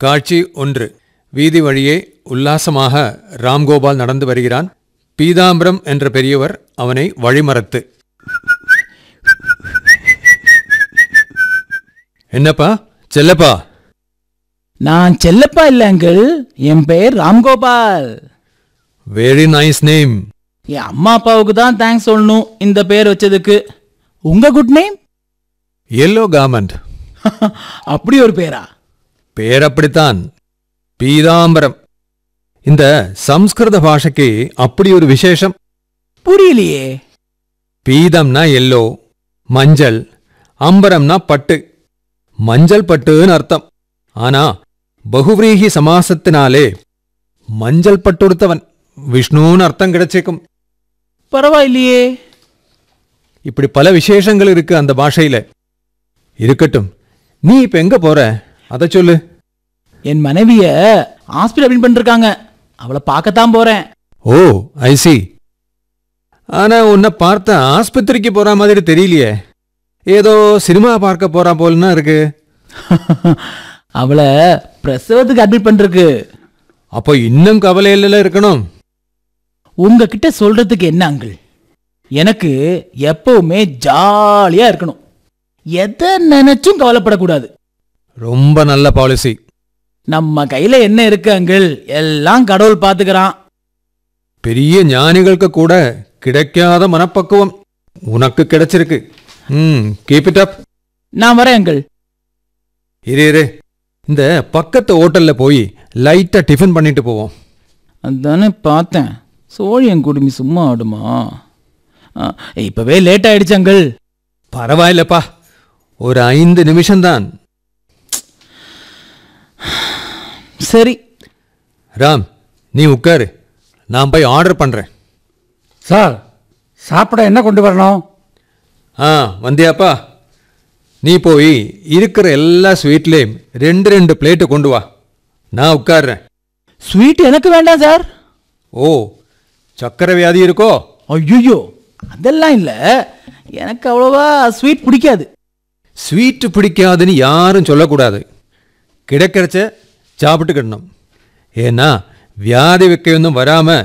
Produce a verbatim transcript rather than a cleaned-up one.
காட்சி ஒன்று. வீதி வழியே உல்லாசமாக ராம்கோபால் நடந்து வருகிறான். பீதாம்பரம் என்ற பெரியவர் அவனை வழிமறத்து, என்னப்பா செல்லப்பா? நான் செல்லப்பா இல்ல அங்கிள், என் பெயர் ராம்கோபால். Very nice name. என் அம்மா அப்பாவுக்கு தான் தேங்க்ஸ் சொல்லணும் இந்த பேர் வச்சதுக்கு. உங்க குட் நேம்? Yellow garment. அப்படி ஒரு பேரா? பேர் அப்படித்தான், பீதாம்பரம். இந்த சம்ஸ்கிருத பாஷைக்கு அப்படி ஒரு விசேஷம். புரியலையே. பீதம்னா எல்லோ, மஞ்சள், அம்பரம்னா பட்டு. மஞ்சள் பட்டுன்னு அர்த்தம். ஆனா பகுவிரீகி சமாசத்தினாலே மஞ்சள் பட்டுடுத்தவன் விஷ்ணுன்னு அர்த்தம் கிடைச்சேக்கும். பரவாயில்லையே. இப்படி பல விசேஷங்கள் இருக்கு அந்த பாஷையில. இருக்கட்டும், நீ இப்ப எங்க போற அத சொல்லு. என் மனைவிய ஹாஸ்பிட்டல் அட்மிட் பண்ணிருக்காங்க, அவளை பார்க்கத்தான் போறேன். ஓ ஐ சி. ஆனா உன்னை பார்த்த ஆஸ்பத்திரிக்கு போற மாதிரி தெரியலையே, ஏதோ சினிமா பார்க்க போறா போலன்னா இருக்கு. அவளை பிரசவத்துக்கு அட்மிட் பண்ணிருக்கு. அப்போ இன்னும் கவலையில இருக்கணும். உங்ககிட்ட சொல்றதுக்கு என்ன அங்கிள், எனக்கு எப்பவுமே ஜாலியா இருக்கணும், எதை நினைச்சும் கவலைப்படக்கூடாது. ரொம்ப நல்ல பாலிசி. நம்ம கையில என்ன இருக்கு அங்கிள், எல்லாம் கடவுள் பாத்துக்கிறான். பெரிய ஞானிகளுக்கு கூட கிடைக்காத மனப்பக்குவம் உனக்கு கிடைச்சிருக்கு. ம், கீப் இட் அப். நான் வரேன் அங்கிள். இரு இரு, இந்த பக்கத்து ஹோட்டல்ல போய் லைட்டா டிஃபன் பண்ணிட்டு போவோம். அதானே பார்த்தேன், சோழியன் குடுமி சும்மா ஆடுமா? ஆ, இப்பவே லேட் ஆயிடுச்சு அங்கிள். பரவாயில்லப்பா, ஒரு ஐந்து நிமிஷம்தான். சரி ராம், நீ உட்காரு, நான் போய் ஆர்டர் பண்றேன். சார், சாப்பிட என்ன கொண்டு வரணும்? ஆ வந்தியாப்பா, நீ போய் இருக்கிற எல்லா ஸ்வீட்லேயும் ரெண்டு ரெண்டு பிளேட்டு கொண்டு வா, நான் உட்கார்றேன். ஸ்வீட் எனக்கு வேண்டாம் சார். ஓ, சக்கரை வியாதி இருக்கோ? ஐயோ, அதெல்லாம் இல்லை, எனக்கு அவ்வளோவா ஸ்வீட் பிடிக்காது. ஸ்வீட்டு பிடிக்காதுன்னு யாரும் சொல்லக்கூடாது. கிடைக்கிறச்ச சாப்பிட்டுக்கிடணும். ஏன்னா வியாதி வைக்கையொன்னும் வராம